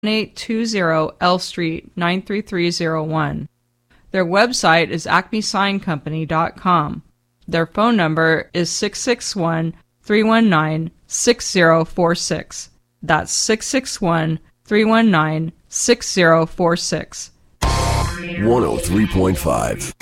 1820 L Street, 93301. Their website is acmesigncompany.com. Their phone number is 661-319-6046. That's 661-319-6046. 103.5